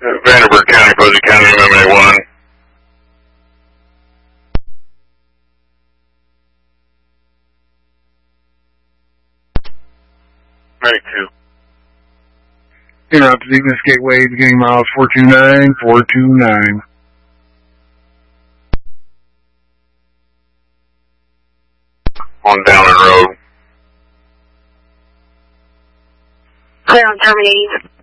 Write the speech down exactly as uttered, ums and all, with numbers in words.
Vanderburgh County, Posey County, M M A one. ninety-two. Interrupt Ignis Gateway, beginning miles four two nine, four two nine. On Downing Road. Clear on terminating.